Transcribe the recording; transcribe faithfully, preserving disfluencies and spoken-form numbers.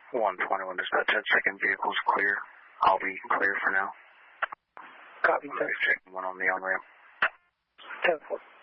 one twenty-one, dispatch, ten second vehicle's clear. I'll be clear for now. Copy, ten. Checking one on the on-ramp. ten four.